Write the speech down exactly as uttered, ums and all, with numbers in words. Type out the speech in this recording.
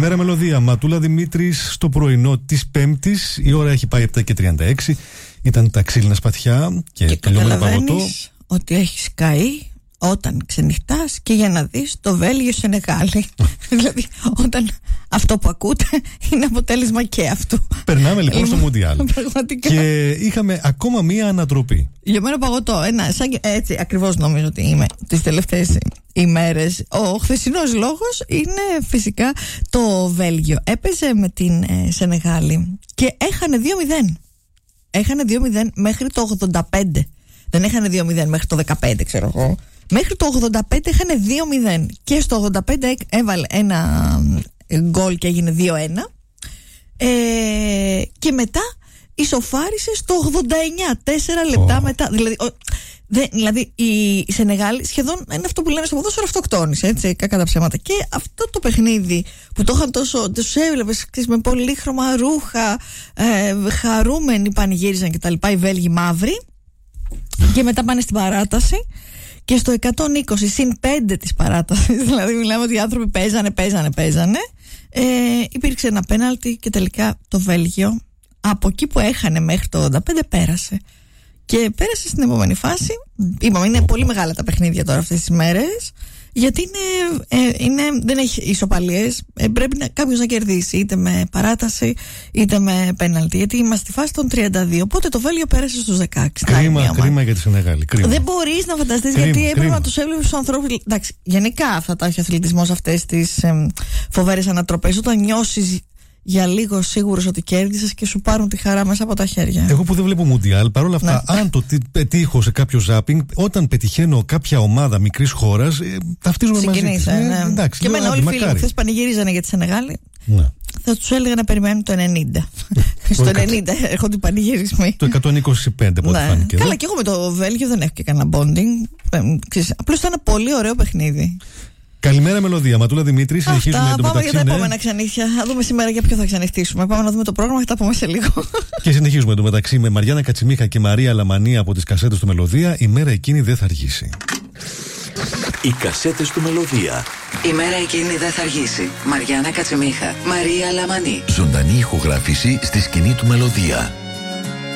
Καλημέρα Μελωδία. Ματούλα Δημήτρης στο πρωινό της Πέμπτης. Η ώρα έχει πάει επτά και τριάντα έξι. Ήταν τα ξύλινα σπαθιά και, και τελειωμένο παγωτό. Ότι έχεις καεί όταν ξενυχτάς και για να δεις το Βέλγιο Σενεγάλη. Δηλαδή όταν αυτό που ακούτε είναι αποτέλεσμα και αυτού. Περνάμε λοιπόν στο Μουντιάλ. Πραγματικά. Και είχαμε ακόμα μία ανατροπή. Λιωμένο παγωτό. Ένα, σαν, έτσι ακριβώς νομίζω ότι είμαι τις τελευταίες ημέρες. Ο χθεσινός λόγος είναι φυσικά το Βέλγιο. Έπαιζε με την ε, Σενεγάλη και έχανε δύο μηδέν. Έχανε δύο μηδέν μέχρι το ογδόντα πέντε. Δεν έχανε δύο μηδέν μέχρι το δεκαπέντε, ξέρω εγώ. Μέχρι το ογδόντα πέντε είχανε δύο μηδέν. Και στο ογδόντα πέντε έβαλε ένα γκολ και έγινε δύο ένα. Ε, και μετά ισοφάρισε στο ογδόντα εννιά, τέσσερα λεπτά oh. μετά. Δηλαδή, ο, δε, δηλαδή η Σενεγάλη σχεδόν είναι αυτό που λένε στο ποδόσφαιρο, αυτοκτόνησε, έτσι, κακά τα ψέματα. Και αυτό το παιχνίδι που το είχαν τόσο, τους έβλεπες με πολύχρωμα ρούχα, ε, χαρούμενοι πανηγύριζαν κτλ. Οι Βέλγοι μαύροι. Και μετά πάνε στην παράταση. Και στο εκατόν είκοσι συν πέντε της παράτασης, δηλαδή μιλάμε ότι οι άνθρωποι παίζανε, παίζανε, παίζανε, ε, υπήρξε ένα πέναλτι και τελικά το Βέλγιο από εκεί που έχανε μέχρι το ογδόντα πέντε πέρασε. Και πέρασε στην επόμενη φάση. Είπαμε, είναι πολύ μεγάλα τα παιχνίδια τώρα αυτές τις μέρες, γιατί είναι, ε, είναι, δεν έχει ισοπαλίες. Ε, πρέπει να, κάποιος να κερδίσει, είτε με παράταση είτε με πέναλτι. Γιατί είμαστε στη φάση των τριάντα δύο. Οπότε το Βέλγιο πέρασε στους δεκαέξι. Κρίμα, κρίμα για τη Σενεγάλη. Δεν μπορείς να φανταστείς, γιατί έπρεπε κρίμα. να τους έβλεπες τους ανθρώπους. Εντάξει, γενικά αυτά τα έχει αθλητισμός, αυτές τις ε, φοβερές ανατροπές. Όταν νιώσεις για λίγο σίγουρος ότι κέρδισες και σου πάρουν τη χαρά μέσα από τα χέρια. Εγώ που δεν βλέπω Μουντιάλ, παρόλα αυτά, ναι. αν το πετύχω σε κάποιο ζάπινγκ, όταν πετυχαίνω κάποια ομάδα μικρής χώρας, ε, ταυτίζομαι μαζί της. Ε, ναι. Εντάξει, και εμένα όλοι οι φίλοι μου χθες πανηγύριζανε για τη Σενεγάλη. Ναι. Θα τους έλεγα να περιμένουν το ενενήντα. Στο ενενήντα έρχονται οι πανηγυρισμοί. Το εκατόν είκοσι πέντε από ό,τι ναι. φάνηκε. Καλά, και εγώ με το Βέλγιο δεν έχω και κανένα bonding. Απλώς ήταν ένα πολύ ωραίο παιχνίδι. Καλημέρα Μελωδία, Ματούλα Δημήτρη. Συνεχίζουμε Αυτά, εντωμεταξύ. Πάμε για τα επόμενα ξενύχια. Θα δούμε σήμερα για ποιο θα ξενυχτήσουμε. Πάμε να δούμε το πρόγραμμα και θα πούμε σε λίγο. Και συνεχίζουμε εντωμεταξύ με Μαριάννα Κατσιμίχα και Μαρία Λαμανία από τις κασέτες του Μελωδία. Η μέρα εκείνη δεν θα αργήσει. Οι κασέτες του Μελωδία. Η μέρα εκείνη δεν θα αργήσει. Μαριάννα Κατσιμίχα, Μαρία Λαμανή. Ζωντανή ηχογράφηση στη σκηνή του Μελωδία.